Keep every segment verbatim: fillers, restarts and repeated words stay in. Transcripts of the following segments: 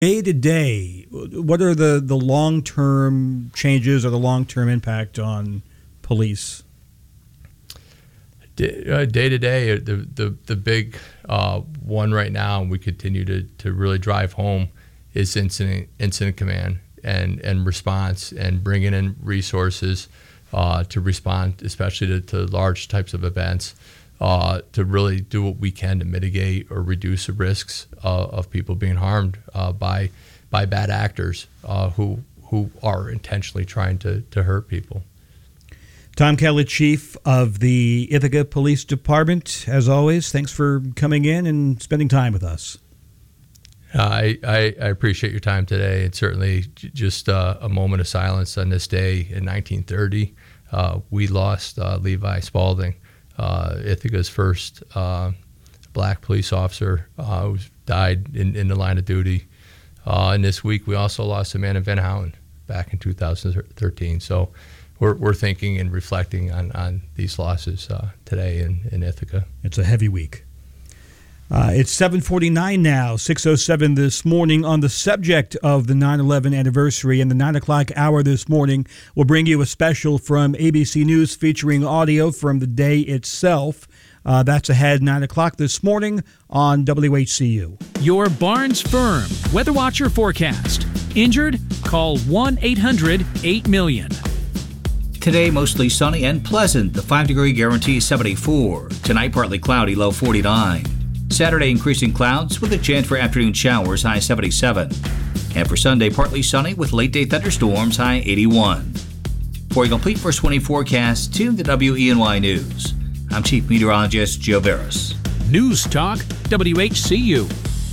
Day to day, what are the, the long-term changes or the long-term impact on police? Day, uh, day to day, the the the big uh, one right now, and we continue to, to really drive home, is incident incident command and, and response, and bringing in resources uh, to respond, especially to, to large types of events, uh, to really do what we can to mitigate or reduce the risks uh, of people being harmed uh, by by bad actors uh, who who are intentionally trying to, to hurt people. Tom Kelly, Chief of the Ithaca Police Department, as always, thanks for coming in and spending time with us. Uh, I, I, I appreciate your time today. It's certainly j- just uh, a moment of silence on this day in nineteen thirty. Uh, we lost uh, Levi Spalding, uh, Ithaca's first uh, black police officer uh, who died in, in the line of duty. Uh, and this week we also lost Amanda Van Houten back in two thousand thirteen. So We're, we're thinking and reflecting on, on these losses uh, today in, in Ithaca. It's a heavy week. Uh, it's seven forty-nine now, six oh seven this morning. On the subject of the nine eleven anniversary and the nine o'clock hour this morning, we'll bring you a special from A B C News featuring audio from the day itself. Uh, that's ahead nine o'clock this morning on W H C U. Your Barnes Firm Weather Watcher forecast. Injured? Call one eight hundred eight million. Today, mostly sunny and pleasant. The five-degree guarantee seventy-four. Tonight, partly cloudy, low forty-nine. Saturday, increasing clouds with a chance for afternoon showers, high seventy-seven. And for Sunday, partly sunny with late-day thunderstorms, high eighty-one. For a complete first twenty forecast, tune to W E N Y News. I'm Chief Meteorologist Joe Barris. News Talk, W H C U.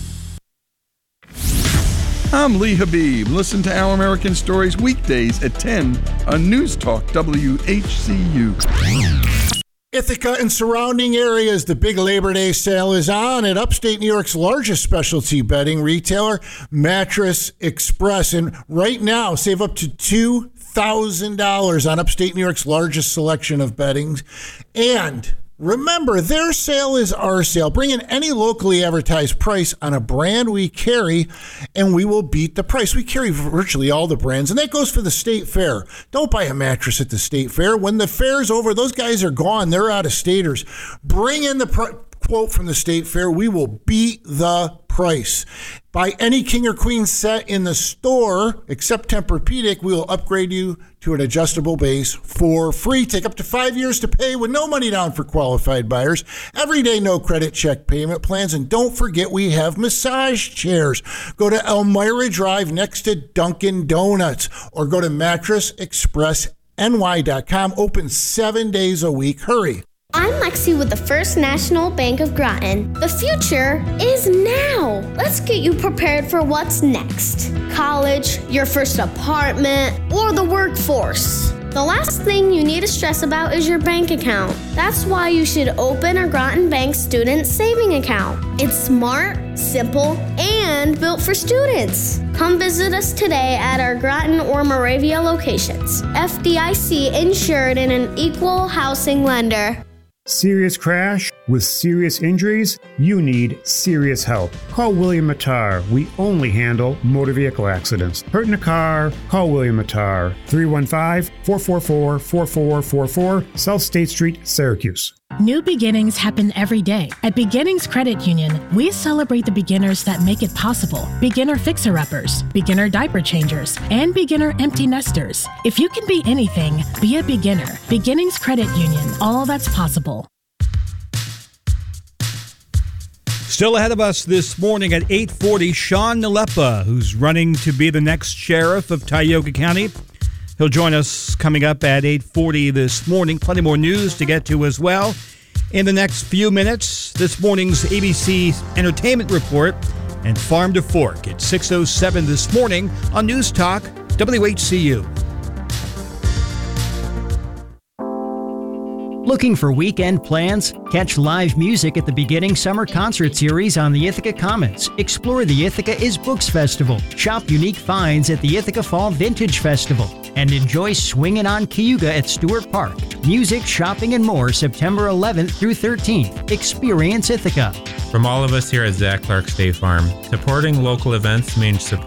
I'm Lee Habib. Listen to Our American Stories weekdays at ten on News Talk W H C U. Ithaca and surrounding areas, the big Labor Day sale is on at upstate New York's largest specialty bedding retailer, Mattress Express. And right now, save up to two thousand dollars on upstate New York's largest selection of beddings. And remember, their sale is our sale. Bring in any locally advertised price on a brand we carry, and we will beat the price. We carry virtually all the brands, and that goes for the state fair. Don't buy a mattress at the state fair. When the fair's over, those guys are gone. They're out of staters. Bring in the pr- quote from the state fair. We will beat the price. Buy any king or queen set in the store, except Tempur-Pedic, we will upgrade you to an adjustable base for free. Take up to five years to pay with no money down for qualified buyers. Everyday no credit check payment plans. And don't forget, we have massage chairs. Go to Elmira Drive next to Dunkin' Donuts, or go to mattress express N Y dot com. Open seven days a week. Hurry. I'm Lexi with the First National Bank of Groton. The future is now. Let's get you prepared for what's next. College, your first apartment, or the workforce. The last thing you need to stress about is your bank account. That's why you should open a Groton Bank student saving account. It's smart, simple, and built for students. Come visit us today at our Groton or Moravia locations. F D I C insured and an equal housing lender. Serious crash with serious injuries? You need serious help. Call William Mattar. We only handle motor vehicle accidents. Hurt in a car? Call William Mattar. three one five, four four four, four four four four, South State Street, Syracuse. New beginnings happen every day. At Beginnings Credit Union, we celebrate the beginners that make it possible. Beginner fixer-uppers, beginner diaper changers, and beginner empty nesters. If you can be anything, be a beginner. Beginnings Credit Union, all that's possible. Still ahead of us this morning at eight forty, Sean Nalepa, who's running to be the next sheriff of Tioga County. He'll join us coming up at eight forty this morning. Plenty more news to get to as well. In the next few minutes, this morning's A B C Entertainment Report and Farm to Fork at six oh seven this morning on News Talk W H C U. Looking for weekend plans? Catch live music at the beginning summer concert series on the Ithaca Commons. Explore the Ithaca is Books Festival. Shop unique finds at the Ithaca Fall Vintage Festival. and enjoy swinging on Cayuga at Stewart Park. Music, shopping, and more September eleventh through thirteenth. Experience Ithaca. From all of us here at Zach Clark State Farm, supporting local events means supporting